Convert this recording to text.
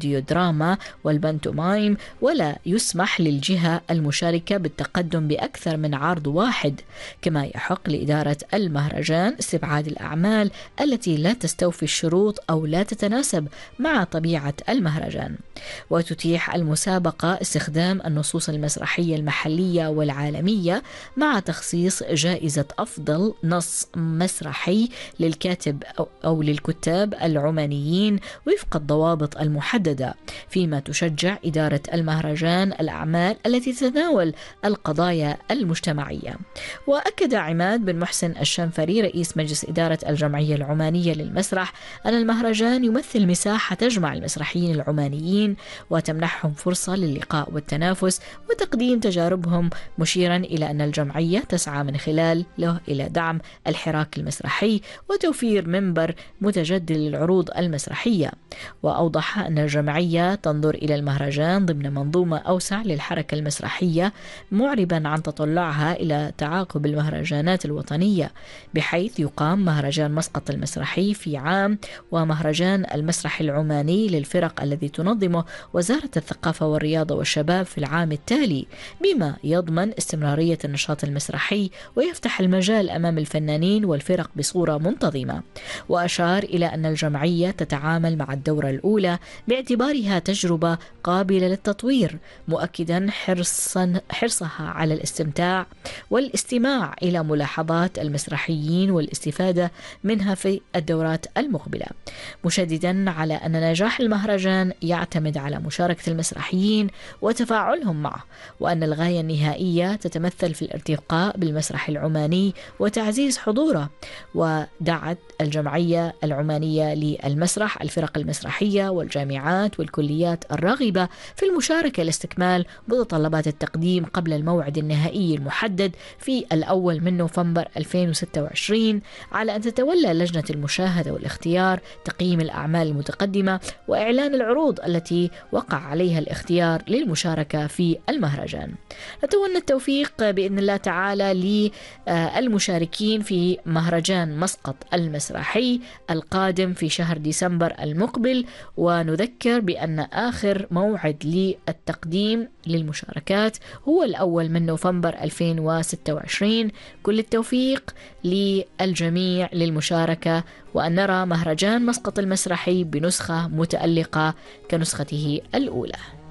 الأوديو دراما والبانتومايم، ولا يسمح للجهة المشاركة بالتقدم بأكثر من عرض واحد. كما يحق لإدارة المهرجان استبعاد الأعمال التي لا تستوفي الشروط أو لا تتناسب مع طبيعة المهرجان. وتتيح المسابقة استخدام النصوص المسرحية المحلية والعالمية مع تخصيص جائزة أفضل نص مسرحي للكاتب أو للكتاب العمانيين وفق الضوابط المحددة، فيما تشجع إدارة المهرجان الأعمال التي تتناول القضايا المجتمعية. وأكد عماد بن محسن الشنفري رئيس مجلس إدارة الجمعية العمانية للمسرح أن المهرجان يمثل مساحة تجمع المسرحيين العمانيين وتمنحهم فرصة للقاء والتنافس وتقديم تجاربهم، مشيرا إلى أن الجمعية تسعى من خلاله إلى دعم الحراك المسرحي وتوفير منبر متجدد للعروض المسرحية. وأوضح أن الجمعية تنظر إلى المهرجان ضمن منظومة أوسع للحركة المسرحية، معربا عن تطلعها إلى تعاقب المهرجانات الوطنية، بحيث يقام مهرجان مسقط المسرحي في عام ومهرجان المسرح العماني للفرق الذي تنظمه وزارة الثقافة والرياضة والشباب في العام التالي، بما يضمن استمرارية النشاط المسرحي ويفتح المجال أمام الفنانين والفرق بصورة منتظمة. وأشار إلى أن الجمعية تتعامل مع الدورة الأولى باعتبارها تجربة قابلة للتطوير، مؤكدا حرصها على الاستمتاع والاستماع إلى ملاحظات المسرحيين والاستفادة منها في الدورات المقبلة، مشددا على أن نجاح المهرجان يعتمد على مشاركة المسرحيين وتفاعلهم معه، وأن الغاية النهائية تتمثل في الارتقاء بالمسرح العماني وتعزيز حضوره. ودعت الجمعية العمانية للمسرح الفرق المسرحية والجامعات والكليات الراغبة في المشاركة لاستكمال متطلبات التقديم قبل الموعد النهائي المحدد في 1 من نوفمبر 2026 على أن تتولى لجنة المشاهدة والاختيار تقييم الأعمال المتقدمة وإعلان العروض التي وقع عليها الاختيار للمشاركة في المهرجان. نتمنى التوفيق بإذن الله تعالى للمشاركين في مهرجان مسقط المسرحي القادم في شهر ديسمبر المقبل، ونذكر بأن آخر موعد للتقديم للمشاركات هو 1 من نوفمبر 2026. كل التوفيق للجميع للمشاركة، وأن نرى مهرجان مسقط المسرحي بنسخة متألقة كنسخته الأولى.